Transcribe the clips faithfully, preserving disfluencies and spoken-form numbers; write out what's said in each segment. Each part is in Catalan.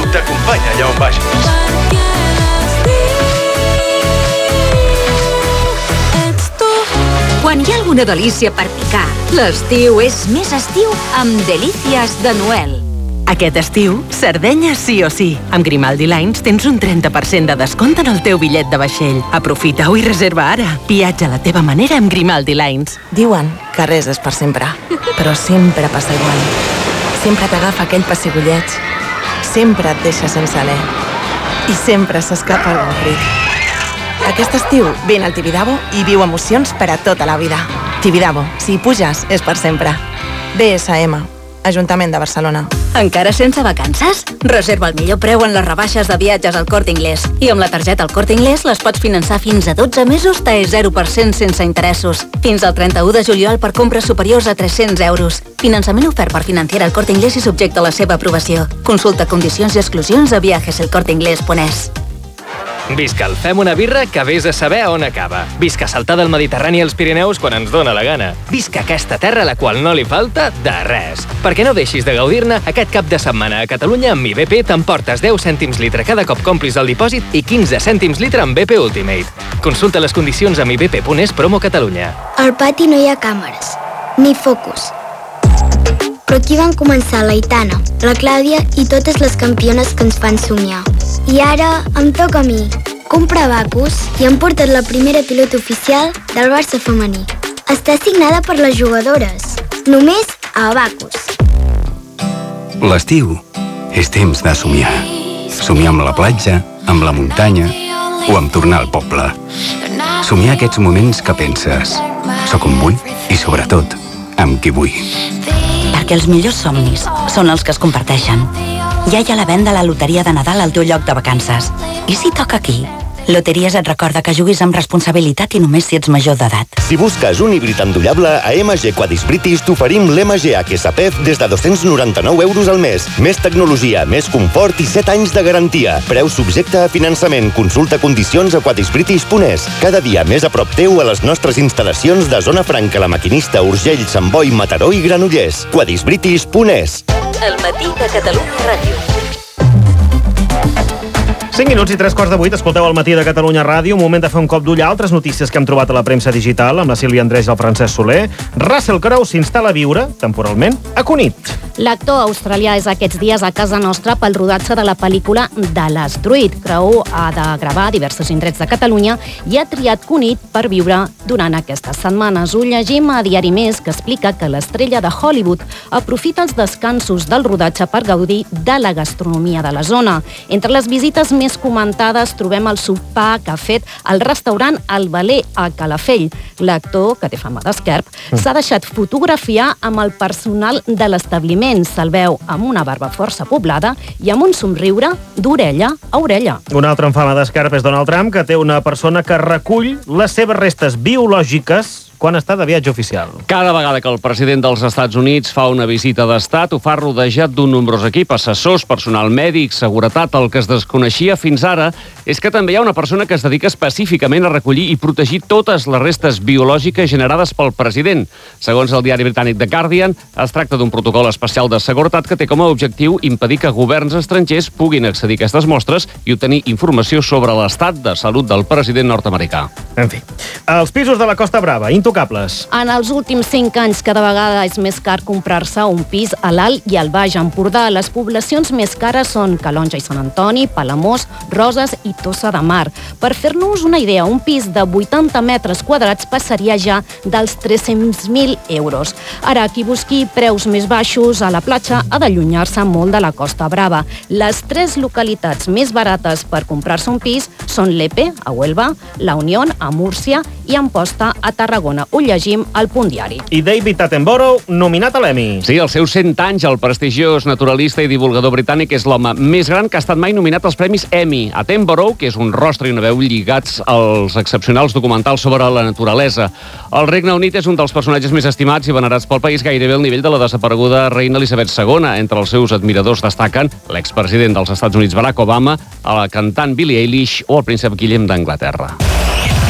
t'acompanya allà on vagis. Quan hi ha alguna delícia per picar, l'estiu és més estiu amb Delícies de Noel. Aquest estiu, Sardenya sí o sí. Amb Grimaldi Lines tens un trenta per cent de descompte en el teu bitllet de vaixell. Aprofita-ho i reserva ara. Viatja a la teva manera amb Grimaldi Lines. Diuen que res és per sempre, però sempre passa igual. Sempre t'agafa aquell pessigolleig. Sempre et deixa sense alè. I sempre s'escapa el ric. Aquest estiu, vine al Tibidabo i viu emocions per a tota la vida. Tibidabo, si hi puges, és per sempre. B S M, Ajuntament de Barcelona. Encara sense vacances? Reserva el millor preu en les rebaixes de viatges al Corte Inglés. I amb la targeta al Corte Inglés les pots finançar fins a dotze mesos T E zero per cent sense interessos. Fins al trenta-u de juliol per compres superiors a tres-cents euros. Finançament ofert per Financiera al Corte Inglés i subjecte a la seva aprovació. Consulta condicions i exclusions a viajes el corte inglés punt es. Visca el Fem una birra que vés a saber on acaba. Visca saltar del Mediterrani als Pirineus quan ens dóna la gana. Visca aquesta terra a la qual no li falta de res. Perquè no deixis de gaudir-ne, aquest cap de setmana a Catalunya amb I B P t'emportes deu cèntims litre cada cop complis el dipòsit i quinze cèntims litre amb B P Ultimate. Consulta les condicions amb i b p punt es promo Catalunya. Al pati no hi ha càmeres, ni focus. Però aquí van començar l'Aitana, la Clàudia i totes les campiones que ens fan somiar. I ara em toca a mi. Comprar Abacus i han portat la primera pilota oficial del Barça femení. Està signada per les jugadores. Només a Abacus. L'estiu és temps de somiar. Somiar amb la platja, amb la muntanya o amb tornar al poble. Somiar aquests moments que penses. Soc on vull i, sobretot, amb qui vull. Perquè els millors somnis són els que es comparteixen. Ja hi ha la venda a la loteria de Nadal al teu lloc de vacances. I si toca aquí? Loteries et recorda que juguis amb responsabilitat i només si ets major d'edat. Si busques un híbrid endollable, a M G Quadis British t'oferim l'M G H S P E F des de dos-cents noranta-nou euros al mes. Més tecnologia, més confort i set anys de garantia. Preu subjecte a finançament. Consulta condicions a quadis british punt es. Cada dia més a prop teu a les nostres instal·lacions de Zona Franca, La Maquinista, Urgell, Sant Boi, Mataró i Granollers. quadis british punt es. El matí de Catalunya Ràdio. cinc minuts i tres quarts de vuit, escolteu el matí de Catalunya Ràdio, un moment de fer un cop d'ull a altres notícies que hem trobat a la premsa digital amb la Sílvia Andrés i el Francesc Soler. Russell Crowe s'instal·la a viure, temporalment, a Cunit. L'actor australià és aquests dies a casa nostra pel rodatge de la pel·lícula Dallas Druid. Crowe ha de gravar a diversos indrets de Catalunya i ha triat Cunit per viure durant aquestes setmanes. Ho llegim a Diari Més, que explica que l'estrella de Hollywood aprofita els descansos del rodatge per gaudir de la gastronomia de la zona. Entre les visites més comentades trobem el sopar que ha fet al restaurant El Valer a Calafell. L'actor, que té fama d'esquerp, s'ha deixat fotografiar amb el personal de l'establiment. Se'l veu amb una barba força poblada i amb un somriure d'orella a orella. Un altre amb fama d'esquerp és Donald Trump, que té una persona que recull les seves restes biològiques quan està de viatge oficial. Cada vegada que el president dels Estats Units fa una visita d'estat, ho fa rodejat d'un nombrós equip, assessors, personal mèdic, seguretat. El que es desconeixia fins ara és que també hi ha una persona que es dedica específicament a recollir i protegir totes les restes biològiques generades pel president. Segons el diari britànic The Guardian, es tracta d'un protocol especial de seguretat que té com a objectiu impedir que governs estrangers puguin accedir a aquestes mostres i obtenir informació sobre l'estat de salut del president nord-americà. En fi, els pisos de la Costa Brava, intocables. En els últims cinc anys, cada vegada és més car comprar-se un pis a l'Alt i al Baix Empordà. Les poblacions més cares són Calonja i Sant Antoni, Palamós, Roses i Tossa de Mar. Per fer-nos una idea, un pis de vuitanta metres quadrats passaria ja dels tres-cents mil euros. Ara, qui busqui preus més baixos a la platja ha d'allunyar-se molt de la Costa Brava. Les tres localitats més barates per comprar-se un pis són Lepe, a Huelva, La Unió, a Múrcia i Amposta, a Tarragona. Ho llegim al Punt Diari. I David Attenborough, nominat a l'Emmy. Sí, als seus cent anys, el prestigiós naturalista i divulgador britànic és l'home més gran que ha estat mai nominat als Premis Emmy. Attenborough, que és un rostre i una veu lligats als excepcionals documentals sobre la naturalesa. El Regne Unit és un dels personatges més estimats i venerats pel país, gairebé al nivell de la desapareguda reina Elisabet segona. Entre els seus admiradors destaquen l'expresident dels Estats Units Barack Obama, la cantant Billie Eilish o el príncep Guillem d'Anglaterra.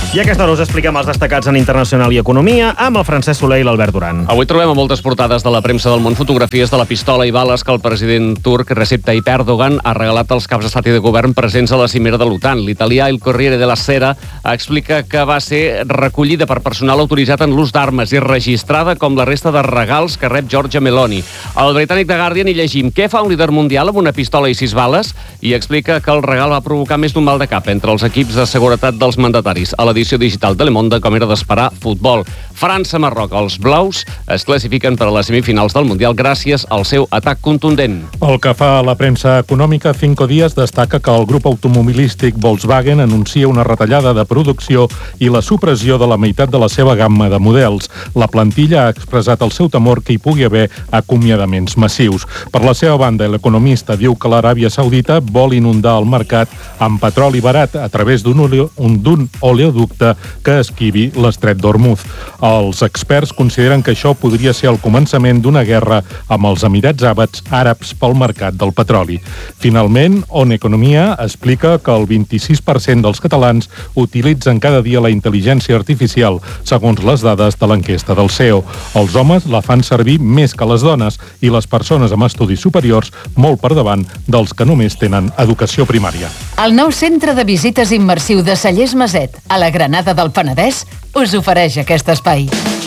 I a aquesta hora us expliquem els destacats en internacional i economia amb el Francesc Soler i l'Albert Duran. Avui trobem a moltes portades de la premsa del món fotografies de la pistola i bales que el president turc Recep Tayyip Erdogan ha regalat als caps d'estat i de govern presents a la cimera de l'OTAN. L'italià El Corriere della Sera explica que va ser recollida per personal autoritzat en l'ús d'armes i registrada com la resta de regals que rep Giorgia Meloni. Al britànic The Guardian hi llegim què fa un líder mundial amb una pistola i sis bales i explica que el regal va provocar més d'un mal de cap entre els equips de seguretat dels mandataris. A l'edició digital de Le Monde, com era d'esperar, futbol. França-Marroc. Els blaus es classifiquen per a les semifinals del Mundial gràcies al seu atac contundent. El que fa a la premsa econòmica, Cinco Días destaca que el grup automobilístic Volkswagen anuncia una retallada de producció i la supressió de la meitat de la seva gamma de models. La plantilla ha expressat el seu temor que hi pugui haver acomiadaments massius. Per la seva banda, l'economista diu que l'Aràbia Saudita vol inundar el mercat amb petroli barat a través d'un oleo, d'un oleoducte que esquivi l'estret d'Hormuz. Els experts consideren que això podria ser el començament d'una guerra amb els Emirats Àrabs àrabs pel mercat del petroli. Finalment, On Economia explica que el vint-i-sis per cent dels catalans utilitzen cada dia la intel·ligència artificial, segons les dades de l'enquesta del C E O. Els homes la fan servir més que les dones i les persones amb estudis superiors molt per davant dels que només tenen educació primària. El nou centre de visites immersiu de Cellers Maset, a la Granada del Penedès, us ofereix aquest espai.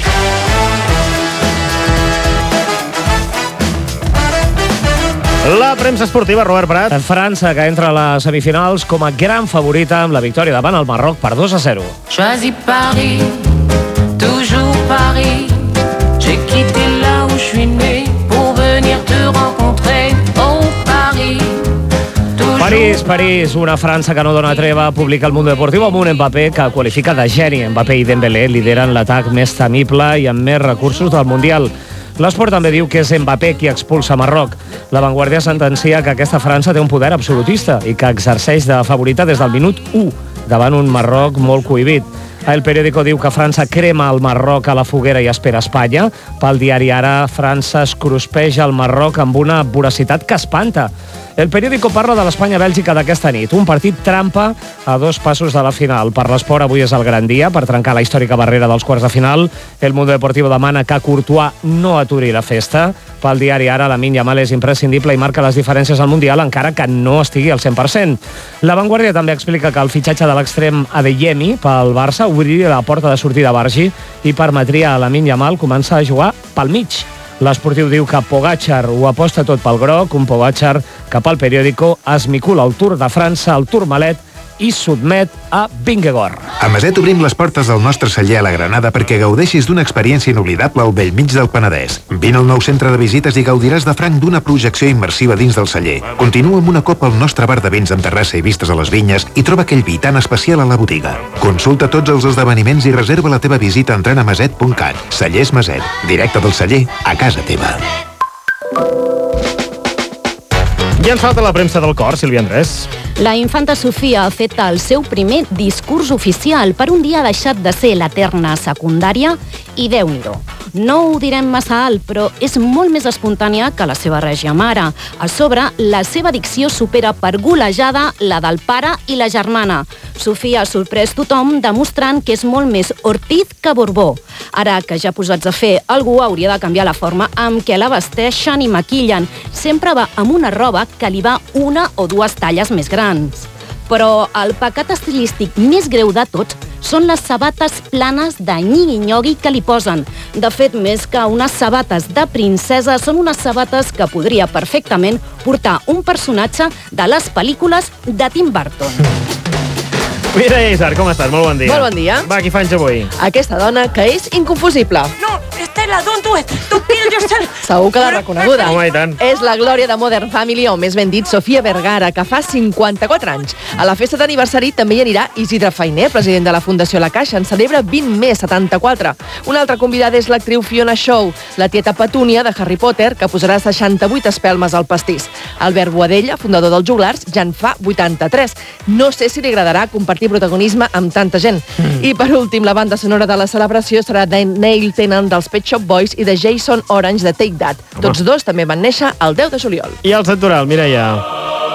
La premsa esportiva, Robert Prat. França, que entra a les semifinals com a gran favorita amb la victòria davant el Marroc per dos a zero. Choisis Paris, toujours Paris. J'ai quitté là où je suis né pour venir te rencontrer. Oh Paris. París, París, una França que no dona treva, publica el Mundo Deportivo amb un Mbappé que qualifica de geni. Mbappé i Dembélé lideren l'atac més temible i amb més recursos del Mundial. L'Esport també diu que és Mbappé qui expulsa Marroc. La Vanguardia sentencia que aquesta França té un poder absolutista i que exerceix de favorita des del minut u davant un Marroc molt cohibit. El periòdico diu que França crema el Marroc a la foguera i espera Espanya. Pel diari Ara, França es cruspeja el Marroc amb una voracitat que espanta. El periòdico parla de l'Espanya-Bèlgica d'aquesta nit, un partit trampa a dos passos de la final. Per l'Esport avui és el gran dia per trencar la històrica barrera dels quarts de final. El Mundo Deportivo demana que Courtois no aturi la festa. Pel diari Ara, Lamine Yamal és imprescindible i marca les diferències al Mundial, encara que no estigui al cent per cent. La Vanguardia també explica que el fitxatge de l'extrem Adeyemi pel Barça obriria la porta de sortida a Bargi i permetria a Lamine Yamal començar a jugar pel mig. L'Esportiu diu que Pogačar ho aposta tot pel groc, un Pogačar que pel periòdico esmicula el Tour de França, el Tourmalet, i sotmet a Vingegaard. A Maset obrim les portes del nostre celler a la Granada perquè gaudeixis d'una experiència inoblidable al bell mig del Penedès. Vine al nou centre de visites i gaudiràs de franc d'una projecció immersiva dins del celler. Continua amb una copa al nostre bar de vins amb terrassa i vistes a les vinyes i troba aquell vi tan especial a la botiga. Consulta tots els esdeveniments i reserva la teva visita entrant a maset punt cat. Cellers Maset, directe del celler a casa teva. I ens falta la premsa del cor, Sílvia Andrés. La infanta Sofia ha fet el seu primer discurs oficial. Per un dia ha deixat de ser l'eterna secundària i Déu-n'hi-do. No ho direm massa alt, però és molt més espontània que la seva règia mare. A sobre, la seva dicció supera per golejada la del pare i la germana. Sofia ha sorprès tothom demostrant que és molt més Ortiz que Borbó. Ara que ja posats a fer, algú hauria de canviar la forma amb què la vesteixen i maquillen. Sempre va amb una roba que li va una o dues talles més grans. Però el pecat estilístic més greu de tots són les sabates planes de nyigui-nyogui que li posen. De fet, més que unes sabates de princesa, són unes sabates que podria perfectament portar un personatge de les pel·lícules de Tim Burton. Mireia Isar, com estàs? Molt bon dia. Molt bon dia. Va, qui fa anys avui? Aquesta dona que és inconfusible. No, Estela, don't do it. Don't kill yourself. Segur que l'ha reconeguda. Home, i tant. És la glòria de Modern Family, o més ben dit, Sofia Vergara, que fa cinquanta-quatre anys. A la festa d'aniversari també hi anirà Isidre Fainé, president de la Fundació La Caixa. En celebra vint més, setanta-quatre. Una altra convidada és l'actriu Fiona Shaw, la tieta Petúnia de Harry Potter, que posarà seixanta-vuit espelmes al pastís. Albert Boadella, fundador dels Joglars, ja en fa vuitanta-tres. No sé si li agradarà compartir protagonisme amb tanta gent. Mm. I per últim, la banda sonora de la celebració serà de Neil Tennant dels Pet Shop Boys i de Jason Orange de Take That. Tots dos també van néixer el deu de juliol. I el sectoral, Mireia.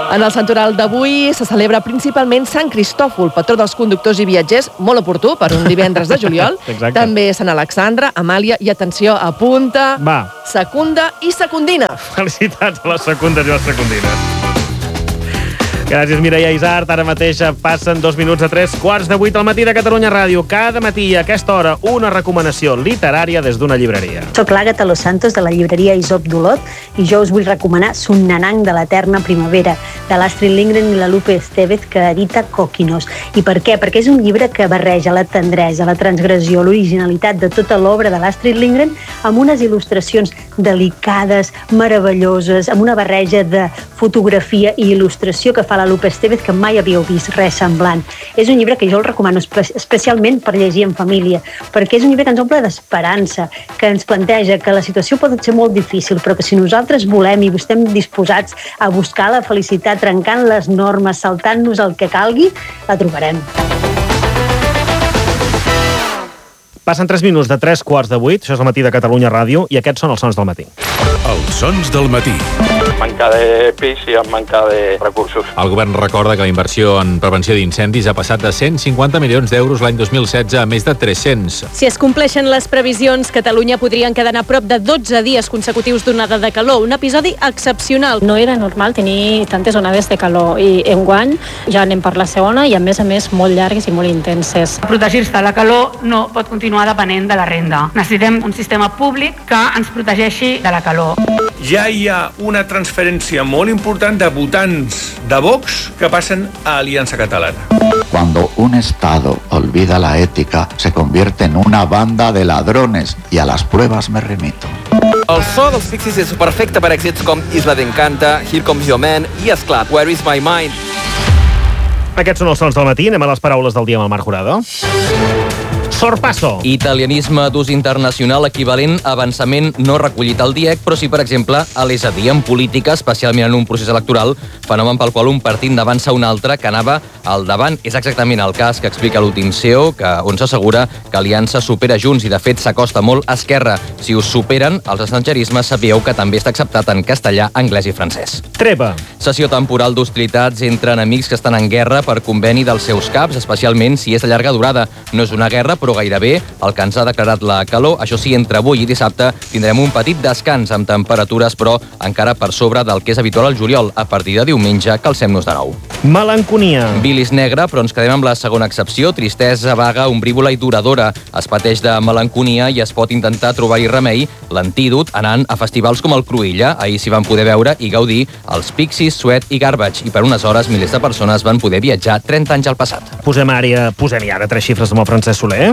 En el santoral d'avui se celebra principalment Sant Cristòfol, patró dels conductors i viatgers, molt oportú per un divendres de juliol. Exacte. També Sant Alexandre, Amàlia i, atenció, apunta, Va. Secunda i Secundina. Felicitats a les secundes i les secundines. Gràcies, Mireia Isart. Ara mateix passen dos minuts a tres quarts de vuit al matí de Catalunya Ràdio. Cada matí a aquesta hora una recomanació literària des d'una llibreria. Soc l'Àgata Los Santos de la llibreria Isop d'Olot i jo us vull recomanar Sunnanang de l'Eterna Primavera de l'Astrid Lindgren i la Lupe Estevez, que edita Coquinos. I per què? Perquè és un llibre que barreja la tendresa, la transgressió, l'originalitat de tota l'obra de l'Astrid Lindgren amb unes il·lustracions delicades, meravelloses, amb una barreja de fotografia i il·lustració que fa la Lupe Estevez, que mai havíeu vist res semblant. És un llibre que jo el recomano espe especialment per llegir en família, perquè és un llibre que ens omple d'esperança, que ens planteja que la situació pot ser molt difícil, però que si nosaltres volem i estem disposats a buscar la felicitat trencant les normes, saltant-nos el que calgui, la trobarem. Passen tres minuts de tres quarts de vuit, això és el matí de Catalunya Ràdio, i aquests són els sons del matí. Els sons del matí. Manca de pis i amb manca de recursos. El govern recorda que la inversió en prevenció d'incendis ha passat de cent cinquanta milions d'euros l'any dos mil setze a més de tres-cents. Si es compleixen les previsions, Catalunya podria quedar a prop de dotze dies consecutius d'onada de calor, un episodi excepcional. No era normal tenir tantes onades de calor i enguany ja anem per la segona i a més a més molt llargues i molt intenses. Protegir-se de la calor no pot continuar depenent de la renda. Necessitem un sistema públic que ens protegeixi de la calor. Ja hi ha una transferència molt important de votants de Vox que passen a Aliança Catalana. Cuando un Estado olvida la ética, se convierte en una banda de ladrones y a las pruebas me remito. El so dels Pixies és perfecte per èxits com Isla d'Encanta, Here Comes Your Man i, esclar, Where is my mind? Aquests són els sons del matí. Anem a les paraules del dia amb el Marc Jurado. Sorpasso. Italianisme d'ús internacional equivalent a avançament no recollit al D I E C, però sí, per exemple, a l'és a dir, en política, especialment en un procés electoral, fenomen pel qual un partit n'avança un altre que anava al davant. És exactament el cas que explica l'últim C E O, que, on s'assegura que Aliança supera Junts i, de fet, s'acosta molt a Esquerra. Si us superen, els estrangerismes sapigueu que també està acceptat en castellà, anglès i francès. Treva. Sessió temporal d'hostilitats entre enemics que estan en guerra per conveni dels seus caps, especialment si és de llarga durada. No és una guerra, però gairebé el que ens ha declarat la calor. Això sí, entre avui i dissabte tindrem un petit descans amb temperatures, però encara per sobre del que és habitual al juliol. A partir de diumenge, calcem-nos de nou. Melanconia. Bilis negra, però ens quedem amb la segona excepció. Tristesa vaga, ombrívola i duradora. Es pateix de melanconia i es pot intentar trobar-hi remei, l'antídot, anant a festivals com el Cruïlla. Ahir s'hi van poder veure i gaudir els Pixies, Sweat i Garbage, i per unes hores milers de persones van poder viatjar trenta anys al passat. Posem àrea, posem-hi ara tres xifres amb el Francesc Soler.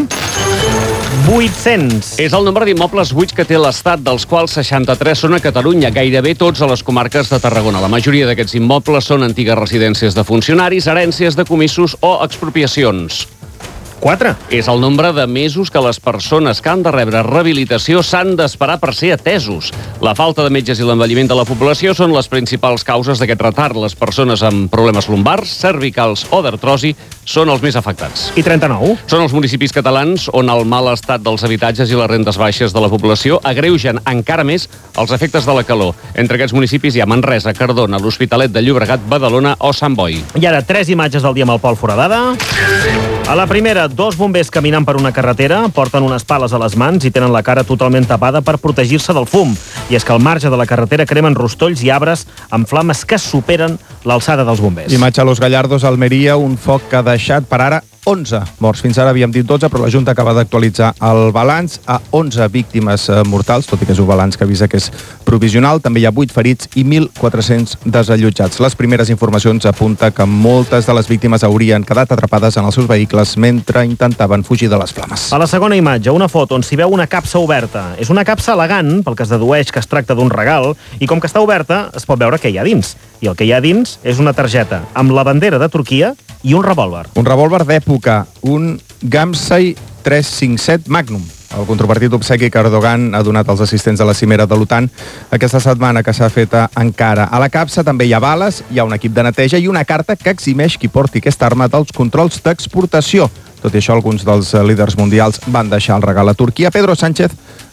vuit-cents. És el nombre d'immobles buits que té l'Estat, dels quals seixanta-tres són a Catalunya, gairebé tots a les comarques de Tarragona. La majoria d'aquests immobles són antigues residències de funcionaris, herències de comissos o expropiacions. quatre. És el nombre de mesos que les persones que han de rebre rehabilitació s'han d'esperar per ser atesos. La falta de metges i l'envelliment de la població són les principals causes d'aquest retard. Les persones amb problemes lumbars, cervicals o d'artrosi són els més afectats. I trenta-nou. Són els municipis catalans on el mal estat dels habitatges i les rendes baixes de la població agreugen encara més els efectes de la calor. Entre aquests municipis hi ha Manresa, Cardona, l'Hospitalet de Llobregat, Badalona o Sant Boi. I ara, tres imatges del dia amb el Pol Foradada. A la primera, dos bombers caminant per una carretera, porten unes pales a les mans i tenen la cara totalment tapada per protegir-se del fum. I és que al marge de la carretera cremen rostolls i arbres amb flames que superen l'alçada dels bombers. Imatge a Los Gallardos, Almeria, un foc que ha deixat per ara onze morts. Fins ara havíem dit dotze, però la Junta acaba d'actualitzar el balanç a onze víctimes mortals, tot i que és un balanç que avisa que és provisional. També hi ha vuit ferits i mil quatre-cents desallotjats. Les primeres informacions apunten que moltes de les víctimes haurien quedat atrapades en els seus vehicles mentre intentaven fugir de les flames. A la segona imatge, una foto on s'hi veu una capsa oberta. És una capsa elegant, pel que es dedueix que es tracta d'un regal, i com que està oberta, es pot veure què hi ha dins. I el que hi ha dins és una targeta amb la bandera de Turquia i un revòlver. Un revòlver d'època, un Gamsay tres cinquanta-set Magnum. El controvertit obsequi que Erdogan ha donat als assistents de la cimera de l'OTAN aquesta setmana, que s'ha fet a Ankara. A la capsa també hi ha bales, hi ha un equip de neteja i una carta que eximeix qui porti aquesta arma dels controls d'exportació. Tot i això, alguns dels líders mundials van deixar el regal a Turquia. Pedro Sánchez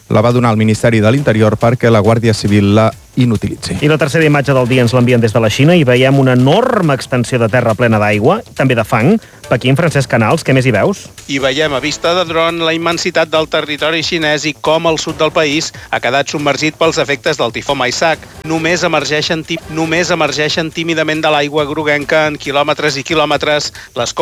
la va donar al Ministeri de l'Interior perquè la Guàrdia Civil la inutilitzi. I la tercera imatge del dia ens l'envien des de la Xina i veiem una enorme extensió de terra plena d'aigua, també de fang. Pequín, Francesc Canals, què més hi veus? I veiem a vista de dron la immensitat del territori xinès i com el sud del país ha quedat submergit pels efectes del tifó Maisak. Només emergeixen, tip, només emergeixen tímidament de l'aigua groguenca en quilòmetres i quilòmetres les